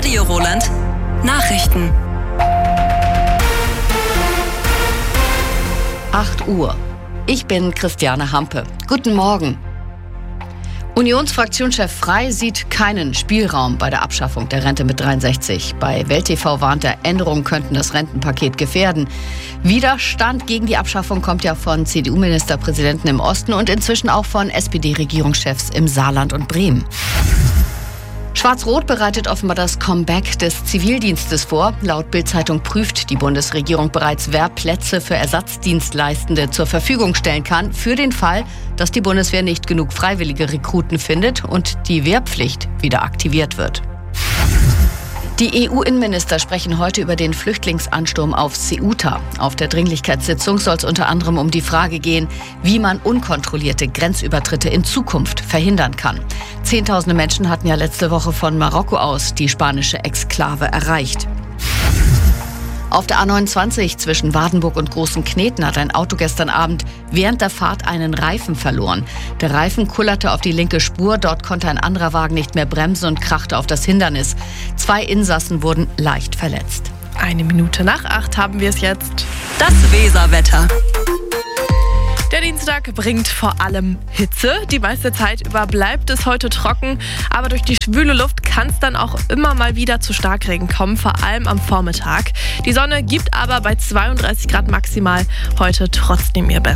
Radio Roland. Nachrichten. 8 Uhr. Ich bin Christiane Hampe. Guten Morgen. Unionsfraktionschef Frey sieht keinen Spielraum bei der Abschaffung der Rente mit 63. Bei Welt TV warnt er, Änderungen könnten das Rentenpaket gefährden. Widerstand gegen die Abschaffung kommt ja von CDU-Ministerpräsidenten im Osten und inzwischen auch von SPD-Regierungschefs im Saarland und Bremen. Schwarz-Rot bereitet offenbar das Comeback des Zivildienstes vor. Laut Bild-Zeitung prüft die Bundesregierung bereits, wer Plätze für Ersatzdienstleistende zur Verfügung stellen kann, für den Fall, dass die Bundeswehr nicht genug freiwillige Rekruten findet und die Wehrpflicht wieder aktiviert wird. Die EU-Innenminister sprechen heute über den Flüchtlingsansturm auf Ceuta. Auf der Dringlichkeitssitzung soll es unter anderem um die Frage gehen, wie man unkontrollierte Grenzübertritte in Zukunft verhindern kann. Zehntausende Menschen hatten ja letzte Woche von Marokko aus die spanische Exklave erreicht. Auf der A29 zwischen Wardenburg und Großen Kneten hat ein Auto gestern Abend während der Fahrt einen Reifen verloren. Der Reifen kullerte auf die linke Spur, dort konnte ein anderer Wagen nicht mehr bremsen und krachte auf das Hindernis. 2 Insassen wurden leicht verletzt. 7:01 haben wir es jetzt. Das Weserwetter. Der Dienstag bringt vor allem Hitze. Die meiste Zeit über bleibt es heute trocken, aber durch die schwüle Luft kann es dann auch immer mal wieder zu Starkregen kommen, vor allem am Vormittag. Die Sonne gibt aber bei 32 Grad maximal heute trotzdem ihr Bestes.